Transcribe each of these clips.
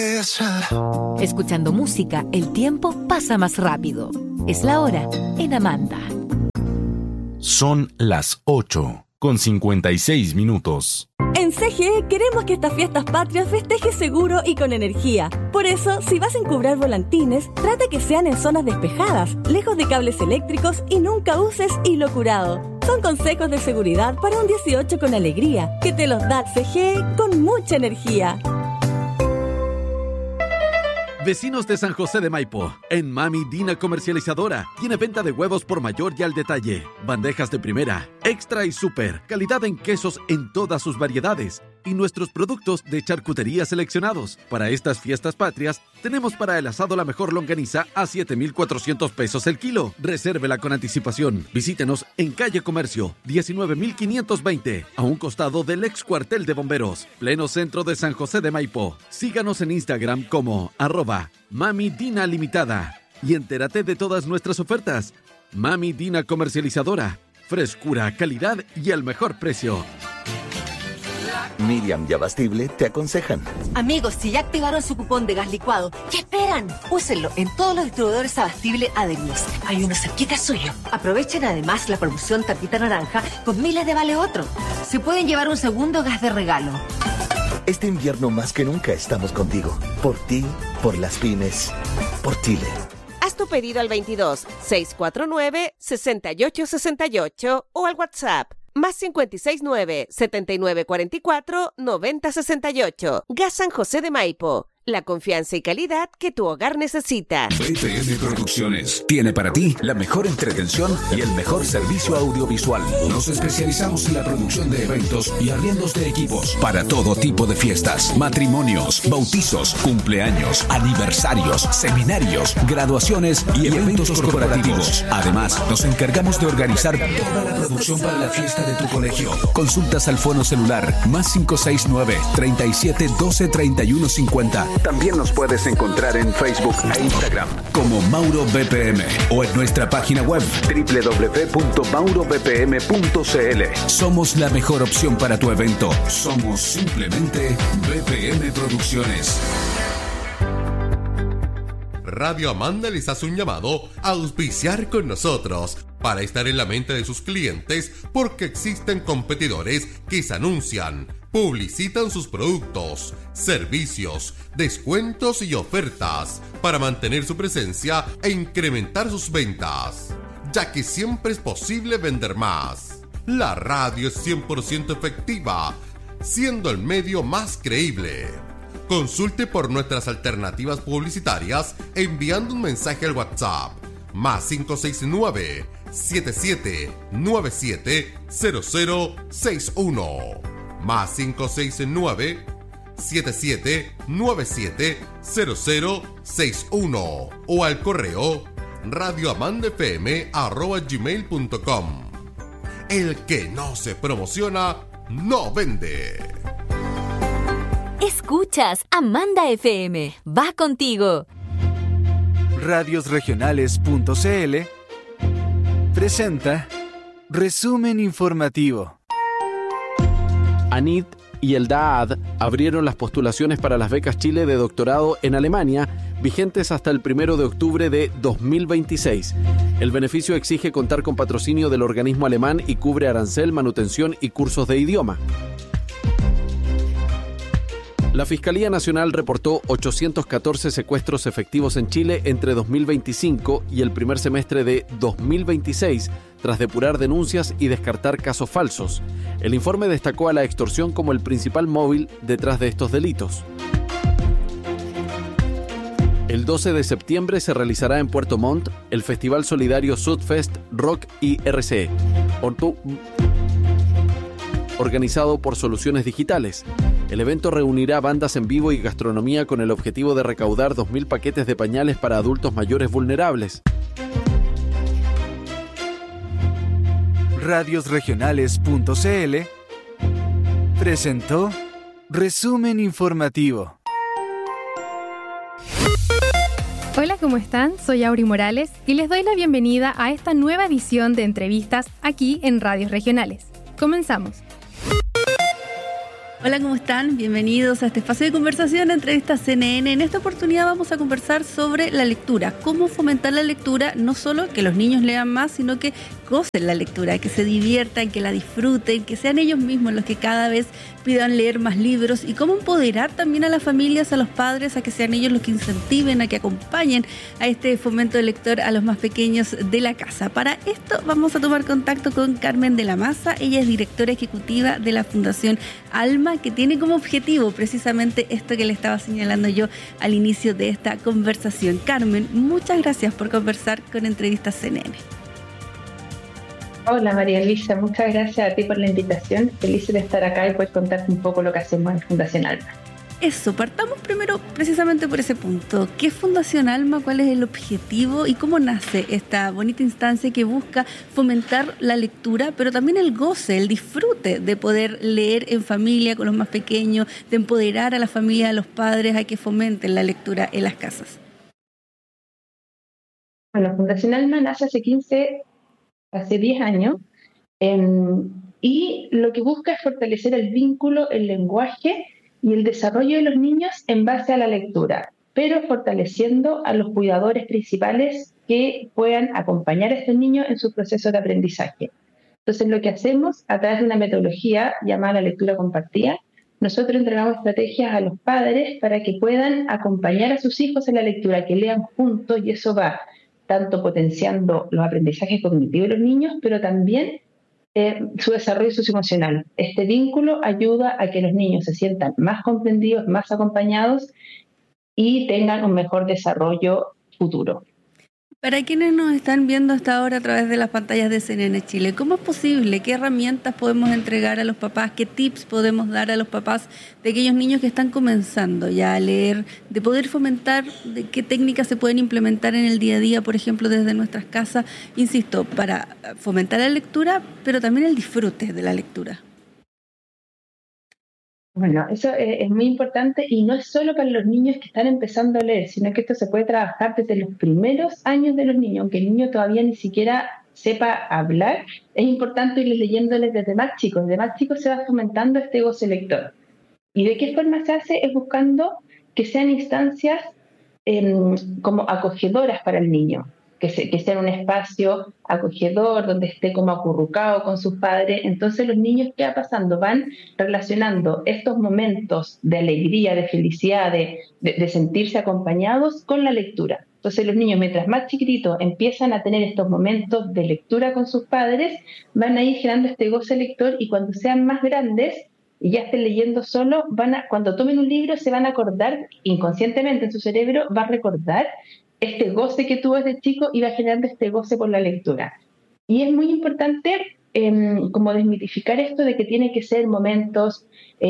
Escuchando música, el tiempo pasa más rápido. Es la hora en Amanda. Son las 8:56. En CGE queremos que estas fiestas patrias festejes seguro y con energía. Por eso, si vas a encubrar volantines, trata que sean en zonas despejadas, lejos de cables eléctricos y nunca uses hilo curado. Son consejos de seguridad para un 18 con alegría, que te los da CGE con mucha energía. Vecinos de San José de Maipo, en Mami Dina Comercializadora, tiene venta de huevos por mayor y al detalle, bandejas de primera, extra y super, calidad en quesos en todas sus variedades y nuestros productos de charcutería seleccionados. Para estas fiestas patrias, tenemos para el asado la mejor longaniza a 7,400 pesos el kilo. Resérvela con anticipación. Visítenos en Calle Comercio, 19,520, a un costado del ex cuartel de bomberos, pleno centro de San José de Maipo. Síganos en Instagram como @Mami Dina Limitada y entérate de todas nuestras ofertas. Mami Dina Comercializadora, frescura, calidad y el mejor precio. Miriam y Abastible te aconsejan. Amigos, si ya activaron su cupón de gas licuado, ¿qué esperan? Úsenlo en todos los distribuidores Abastible adheridos. Hay uno cerquita suyo. Aprovechen además la promoción Tapita Naranja con miles de vale otro. Se pueden llevar un segundo gas de regalo. Este invierno más que nunca estamos contigo. Por ti, por las pymes, por Chile. Haz tu pedido al 22 649 6868 o al WhatsApp más 569 7944 9068. Gas San José de Maipo. La confianza y calidad que tu hogar necesita. BPM Producciones tiene para ti la mejor entretención y el mejor servicio audiovisual. Nos especializamos en la producción de eventos y arriendos de equipos para todo tipo de fiestas, matrimonios, bautizos, cumpleaños, aniversarios, seminarios, graduaciones y eventos corporativos. Además, nos encargamos de organizar toda la producción para la fiesta de tu colegio. Consultas al fono celular más 569 37 12 31 50. También nos puedes encontrar en Facebook e Instagram como Mauro BPM o en nuestra página web www.maurobpm.cl. Somos la mejor opción para tu evento. Somos simplemente BPM Producciones. Radio Amanda les hace un llamado a auspiciar con nosotros para estar en la mente de sus clientes, porque existen competidores que se anuncian, publicitan sus productos, servicios, descuentos y ofertas para mantener su presencia e incrementar sus ventas, ya que siempre es posible vender más. La radio es 100% efectiva, siendo el medio más creíble. Consulte por nuestras alternativas publicitarias enviando un mensaje al WhatsApp más 569 7797 0061 más 569 7797 0061 o al correo radioamandafm@gmail.com. El que no se promociona no vende. Escuchas Amanda FM. Va contigo. Radiosregionales.cl presenta Resumen Informativo. ANID y el DAAD abrieron las postulaciones para las becas Chile de doctorado en Alemania, vigentes hasta el 1 de octubre de 2026. El beneficio exige contar con patrocinio del organismo alemán y cubre arancel, manutención y cursos de idioma. La Fiscalía Nacional reportó 814 secuestros efectivos en Chile entre 2025 y el primer semestre de 2026, tras depurar denuncias y descartar casos falsos. El informe destacó a la extorsión como el principal móvil detrás de estos delitos. El 12 de septiembre se realizará en Puerto Montt el Festival Solidario Sudfest Rock y RCE, organizado por Soluciones Digitales. El evento reunirá bandas en vivo y gastronomía con el objetivo de recaudar 2.000 paquetes de pañales para adultos mayores vulnerables. Radiosregionales.cl presentó Resumen Informativo. Hola, ¿cómo están? Soy Auri Morales y les doy la bienvenida a esta nueva edición de entrevistas aquí en Radios Regionales. Comenzamos. Hola, ¿cómo están? Bienvenidos a este espacio de conversación Entrevista CNN. En esta oportunidad vamos a conversar sobre la lectura, cómo fomentar la lectura, no solo que los niños lean más, sino que gocen la lectura, que se diviertan, que la disfruten, que sean ellos mismos los que cada vez pidan leer más libros, y cómo empoderar también a las familias, a los padres, a que sean ellos los que incentiven, a que acompañen a este fomento de lector a los más pequeños de la casa. Para esto vamos a tomar contacto con Carmen de la Maza. Ella es directora ejecutiva de la Fundación Alma, que tiene como objetivo precisamente esto que le estaba señalando yo al inicio de esta conversación. Carmen, muchas gracias por conversar con Entrevistas CNN. Hola María Elisa, muchas gracias a ti por la invitación. Feliz de estar acá y poder contarte un poco lo que hacemos en Fundación Alma. Eso, partamos primero precisamente por ese punto. ¿Qué es Fundación Alma? ¿Cuál es el objetivo? ¿Y cómo nace esta bonita instancia que busca fomentar la lectura, pero también el goce, el disfrute de poder leer en familia con los más pequeños, de empoderar a la familia, a los padres a que fomenten la lectura en las casas? Bueno, Fundación Alma nace hace 10 años, y lo que busca es fortalecer el vínculo, el lenguaje y el desarrollo de los niños en base a la lectura, pero fortaleciendo a los cuidadores principales que puedan acompañar a estos niños en su proceso de aprendizaje. Entonces, lo que hacemos a través de una metodología llamada lectura compartida, nosotros entregamos estrategias a los padres para que puedan acompañar a sus hijos en la lectura, que lean juntos, y eso va tanto potenciando los aprendizajes cognitivos de los niños, pero también su desarrollo socioemocional. Este vínculo ayuda a que los niños se sientan más comprendidos, más acompañados y tengan un mejor desarrollo futuro. Para quienes nos están viendo hasta ahora a través de las pantallas de CNN Chile, ¿cómo es posible? ¿Qué herramientas podemos entregar a los papás? ¿Qué tips podemos dar a los papás de aquellos niños que están comenzando ya a leer? De poder fomentar, de qué técnicas se pueden implementar en el día a día, por ejemplo, desde nuestras casas, insisto, para fomentar la lectura, pero también el disfrute de la lectura. Bueno, eso es muy importante, y no es solo para los niños que están empezando a leer, sino que esto se puede trabajar desde los primeros años de los niños, aunque el niño todavía ni siquiera sepa hablar. Es importante irles leyéndoles desde más chicos. Desde más chicos se va fomentando este goce lector. ¿Y de qué forma se hace? Es buscando que sean instancias como acogedoras para el niño, que sea un espacio acogedor, donde esté como acurrucado con sus padres. Entonces los niños, ¿qué va pasando? Van relacionando estos momentos de alegría, de felicidad, de sentirse acompañados con la lectura. Entonces los niños, mientras más chiquititos empiezan a tener estos momentos de lectura con sus padres, van a ir generando este goce lector, y cuando sean más grandes y ya estén leyendo solo, cuando tomen un libro se van a acordar inconscientemente en su cerebro, va a recordar este goce que tuvo desde chico y va generando este goce por la lectura. Y es muy importante como desmitificar esto de que tiene que ser momentos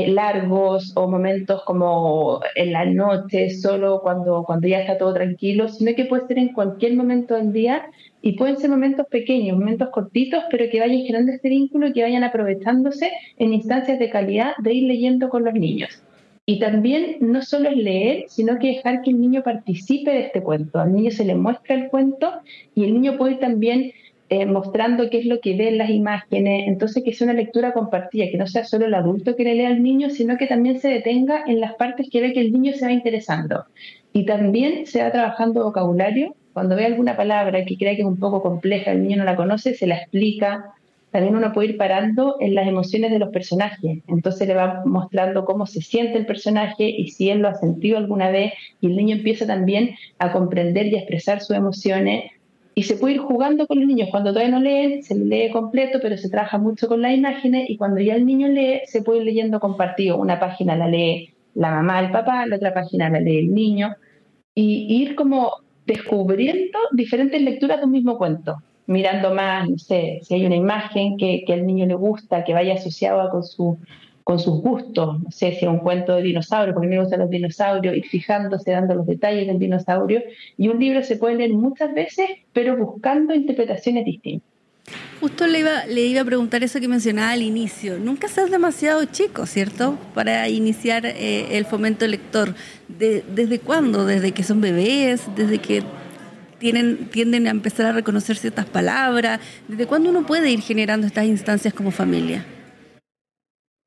largos o momentos como en la noche, solo cuando ya está todo tranquilo, sino que puede ser en cualquier momento del día, y pueden ser momentos pequeños, momentos cortitos, pero que vayan generando este vínculo y que vayan aprovechándose en instancias de calidad de ir leyendo con los niños. Y también no solo es leer, sino que dejar que el niño participe de este cuento. Al niño se le muestra el cuento y el niño puede ir también mostrando qué es lo que ve en las imágenes. Entonces, que sea una lectura compartida, que no sea solo el adulto que le lea al niño, sino que también se detenga en las partes que ve que el niño se va interesando. Y también se va trabajando vocabulario. Cuando ve alguna palabra que cree que es un poco compleja, el niño no la conoce, se la explica. También uno puede ir parando en las emociones de los personajes. Entonces le va mostrando cómo se siente el personaje y si él lo ha sentido alguna vez, y el niño empieza también a comprender y a expresar sus emociones. Y se puede ir jugando con los niños. Cuando todavía no leen, se lee completo, pero se trabaja mucho con las imágenes, y cuando ya el niño lee, se puede ir leyendo compartido. Una página la lee la mamá, el papá, la otra página la lee el niño, y ir como descubriendo diferentes lecturas de un mismo cuento. Mirando más, no sé, si hay una imagen que al niño le gusta, que vaya asociada con sus gustos, no sé, si es un cuento de dinosaurios, porque a mí me gustan los dinosaurios, ir fijándose, dando los detalles del dinosaurio. Y un libro se puede leer muchas veces, pero buscando interpretaciones distintas. Justo le iba a preguntar eso que mencionaba al inicio. Nunca seas demasiado chico, ¿cierto?, para iniciar el fomento lector. ¿Desde cuándo? ¿Desde que son bebés? ¿Desde que tienden a empezar a reconocer ciertas palabras? ¿Desde cuándo uno puede ir generando estas instancias como familia?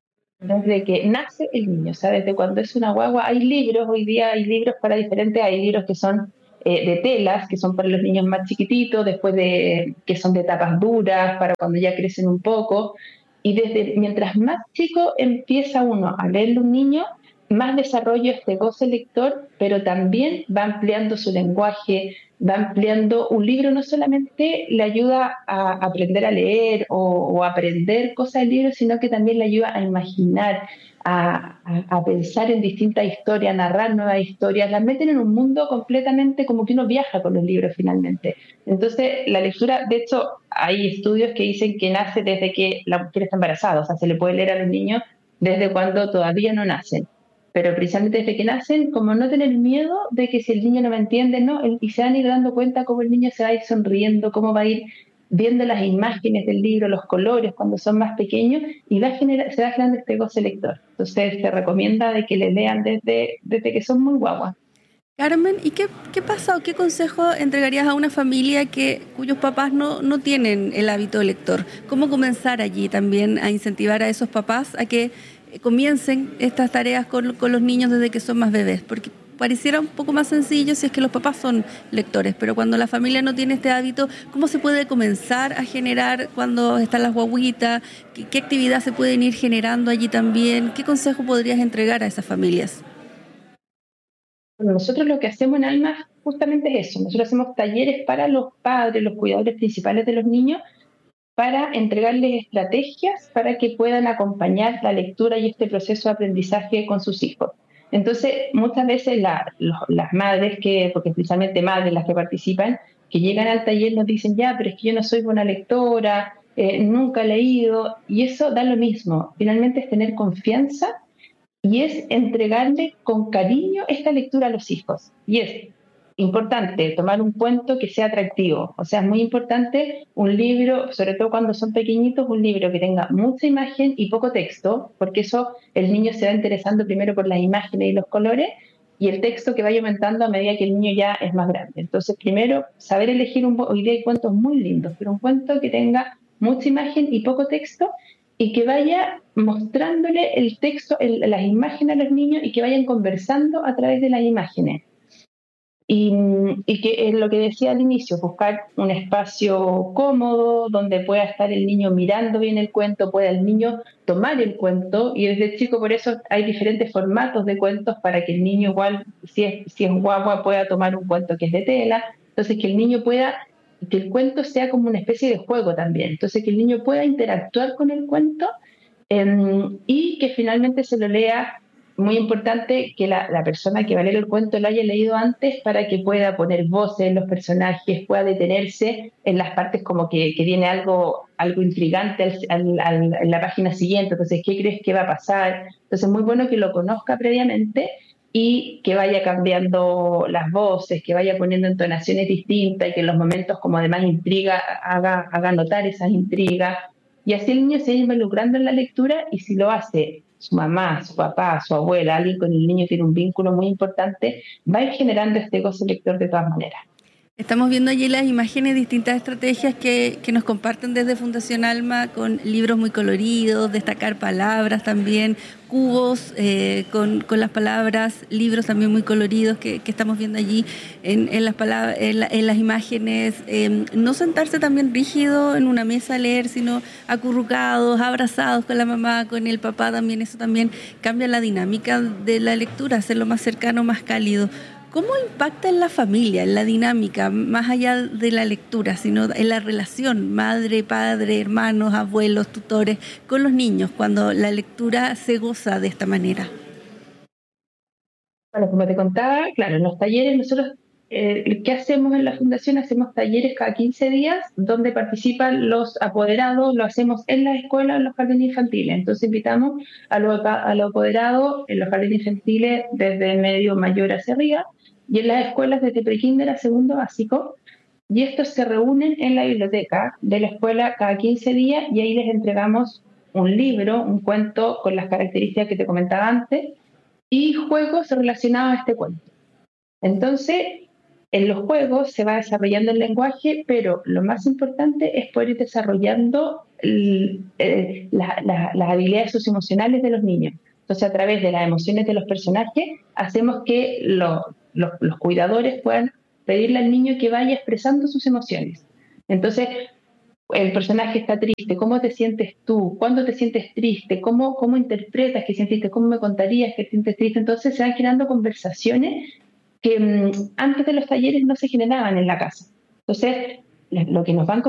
desde que nace el niño, o sea, desde cuando es una guagua. Hay libros, hoy día hay libros para diferentes, hay libros que son de telas, que son para los niños más chiquititos, después que son de tapas duras, para cuando ya crecen un poco. Y mientras más chico empieza uno a leerle un niño, más desarrollo este goce lector, pero también va ampliando su lenguaje, va ampliando. Un libro no solamente le ayuda a aprender a leer o aprender cosas del libro, sino que también le ayuda a imaginar, a pensar en distintas historias, a narrar nuevas historias, las meten en un mundo completamente como que uno viaja con los libros finalmente. Entonces, la lectura, de hecho, hay estudios que dicen que nace desde que la mujer está embarazada, o sea, se le puede leer a los niños desde cuando todavía no nacen. Pero precisamente desde que nacen, como no tener miedo de que si el niño no me entiende, no, y se van a ir dando cuenta cómo el niño se va a ir sonriendo, cómo va a ir viendo las imágenes del libro, los colores cuando son más pequeños, y se va generando este goce lector. Entonces se recomienda de que le lean desde que son muy guaguas. Carmen, ¿y qué pasa o qué consejo entregarías a una familia cuyos papás no tienen el hábito lector? ¿Cómo comenzar allí también a incentivar a esos papás a que comiencen estas tareas con los niños desde que son más bebés? Porque pareciera un poco más sencillo si es que los papás son lectores, pero cuando la familia no tiene este hábito, ¿cómo se puede comenzar a generar cuando están las guaguitas? ¿Qué actividad se pueden ir generando allí también? ¿Qué consejo podrías entregar a esas familias? Bueno, nosotros lo que hacemos en Alma justamente es eso. Nosotros hacemos talleres para los padres, los cuidadores principales de los niños, para entregarles estrategias para que puedan acompañar la lectura y este proceso de aprendizaje con sus hijos. Entonces, muchas veces las madres, porque especialmente madres las que participan, que llegan al taller nos dicen, ya, pero es que yo no soy buena lectora, nunca he leído, y eso da lo mismo. Finalmente es tener confianza y es entregarle con cariño esta lectura a los hijos. Y es importante tomar un cuento que sea atractivo. O sea, es muy importante un libro, sobre todo cuando son pequeñitos, un libro que tenga mucha imagen y poco texto, porque eso el niño se va interesando primero por las imágenes y los colores, y el texto que vaya aumentando a medida que el niño ya es más grande. Entonces, primero, saber elegir hoy día hay cuentos muy lindos, pero un cuento que tenga mucha imagen y poco texto, y que vaya mostrándole el texto, las imágenes a los niños, y que vayan conversando a través de las imágenes. Y que es lo que decía al inicio, buscar un espacio cómodo donde pueda estar el niño mirando bien el cuento, pueda el niño tomar el cuento, y desde chico por eso hay diferentes formatos de cuentos para que el niño igual, si es guagua, pueda tomar un cuento que es de tela. Entonces que el niño que el cuento sea como una especie de juego también, entonces que el niño pueda interactuar con el cuento y que finalmente se lo lea. Muy importante que la persona que va a leer el cuento lo haya leído antes para que pueda poner voces en los personajes, pueda detenerse en las partes como que tiene algo intrigante en la página siguiente. Entonces, ¿qué crees que va a pasar? Entonces, es muy bueno que lo conozca previamente y que vaya cambiando las voces, que vaya poniendo entonaciones distintas y que en los momentos como de más intriga haga notar esas intrigas. Y así el niño se va involucrando en la lectura, y si lo hace su mamá, su papá, su abuela, alguien con el niño tiene un vínculo muy importante, va a ir generando este goce lector de todas maneras. Estamos viendo allí las imágenes, distintas estrategias que nos comparten desde Fundación Alma, con libros muy coloridos, destacar palabras también, cubos con las palabras, libros también muy coloridos que estamos viendo allí en las imágenes. No sentarse también rígido en una mesa a leer, sino acurrucados, abrazados con la mamá, con el papá también. Eso también cambia la dinámica de la lectura, hacerlo más cercano, más cálido. ¿Cómo impacta en la familia, en la dinámica, más allá de la lectura, sino en la relación madre, padre, hermanos, abuelos, tutores con los niños, cuando la lectura se goza de esta manera? Bueno, como te contaba, claro, en los talleres nosotros, ¿qué hacemos en la Fundación? Hacemos talleres cada 15 días donde participan los apoderados, lo hacemos en la escuela, en los jardines infantiles. Entonces invitamos a los apoderados en los jardines infantiles desde medio mayor hacia arriba, y en las escuelas desde prekinder a segundo básico, y estos se reúnen en la biblioteca de la escuela cada 15 días, y ahí les entregamos un libro, un cuento con las características que te comentaba antes, y juegos relacionados a este cuento. Entonces, en los juegos se va desarrollando el lenguaje, pero lo más importante es poder ir desarrollando las habilidades socioemocionales de los niños. Entonces, a través de las emociones de los personajes, hacemos que los cuidadores puedan pedirle al niño que vaya expresando sus emociones. Entonces, el personaje está triste, ¿cómo te sientes tú? ¿Cuándo te sientes triste? ¿Cómo interpretas que sentiste? ¿Cómo me contarías que te sientes triste? Entonces se van generando conversaciones que antes de los talleres no se generaban en la casa. Entonces, lo que nos van